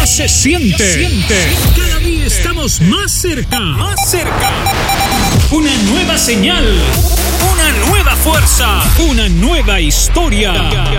ya se siente. Cada día estamos más cerca. Una nueva señal. Una nueva fuerza. Una nueva historia.